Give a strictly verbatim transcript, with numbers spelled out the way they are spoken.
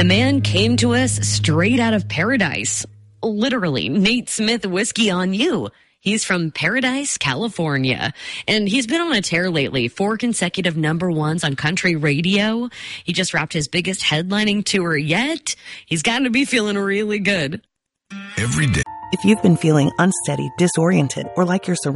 The man came to us straight out of paradise. Literally, Nate Smith Whiskey on You. He's from Paradise, California, and he's been on a tear lately. Four consecutive number ones on country radio. He just wrapped his biggest headlining tour yet. He's got to be feeling really good. Every day. If you've been feeling unsteady, disoriented, or like you're surrounded